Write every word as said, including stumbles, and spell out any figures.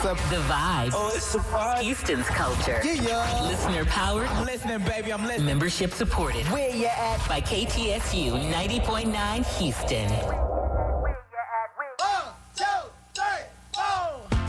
The Vibe. Oh, it's a vibe. Houston's culture. Yeah, yeah. Listener powered. I'm listening, baby. I'm listening. Membership supported. Where you at? By K T S U ninety point nine Houston.